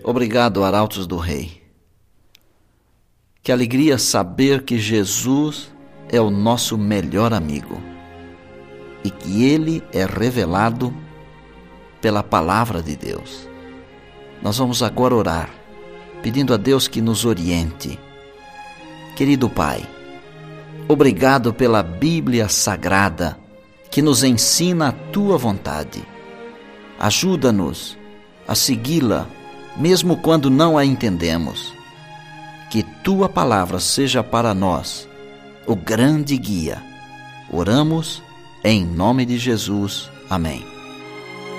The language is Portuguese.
Obrigado, Arautos do Rei. Que alegria saber que Jesus é o nosso melhor amigo e que Ele é revelado pela Palavra de Deus. Nós vamos agora orar, pedindo a Deus que nos oriente. Querido Pai, obrigado pela Bíblia Sagrada que nos ensina a Tua vontade. Ajuda-nos a segui-la, mesmo quando não a entendemos. Que Tua Palavra seja para nós o grande guia. Oramos em nome de Jesus. Amém.